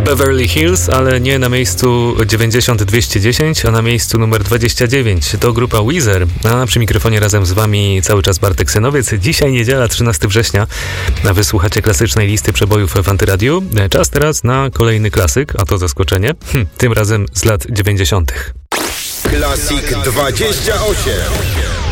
Beverly Hills, ale nie na miejscu 90-210, a na miejscu numer 29. To grupa Weezer, a przy mikrofonie razem z wami cały czas Bartek Synowiec. Dzisiaj niedziela, 13 września, a wysłuchacie klasycznej listy przebojów w Antyradiu. Czas teraz na kolejny klasyk, a to zaskoczenie, tym razem z lat 90. Klasik 28.